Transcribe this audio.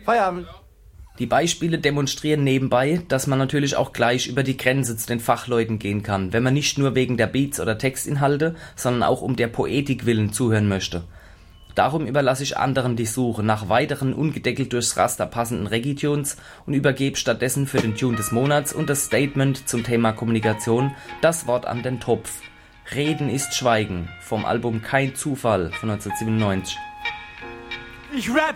Feierabend. Die Beispiele demonstrieren nebenbei, dass man natürlich auch gleich über die Grenze zu den Fachleuten gehen kann, wenn man nicht nur wegen der Beats oder Textinhalte, sondern auch um der Poetik willen zuhören möchte. Darum überlasse ich anderen die Suche nach weiteren ungedeckelt durchs Raster passenden Reggae-Tunes und übergebe stattdessen für den Tune des Monats und das Statement zum Thema Kommunikation das Wort an den Topf. Reden ist Schweigen vom Album Kein Zufall von 1997. Ich rap